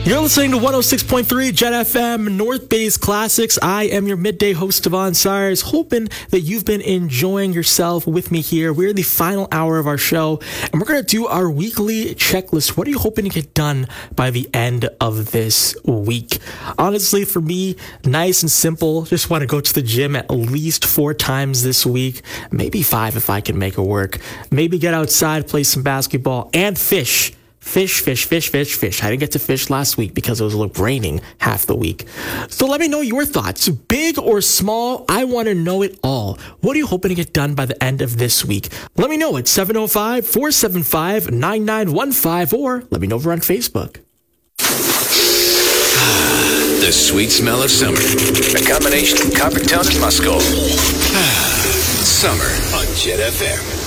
You're listening to 106.3 Jet FM North Bay's Classics. I am your midday host, Devon Sires, hoping that you've been enjoying yourself with me here. We're in the final hour of our show, and we're going to do our weekly checklist. What are you hoping to get done by the end of this week? Honestly, for me, nice and simple. Just want to go to the gym at least 4 times this week, maybe 5 if I can make it work. Maybe get outside, play some basketball, and fish. Fish. I didn't get to fish last week because it was raining half the week. So let me know your thoughts. Big or small, I want to know it all. What are you hoping to get done by the end of this week? Let me know at 705-475-9915 or let me know over on Facebook. The sweet smell of summer. A combination of Coppertown and Musco. Summer on Jet FM.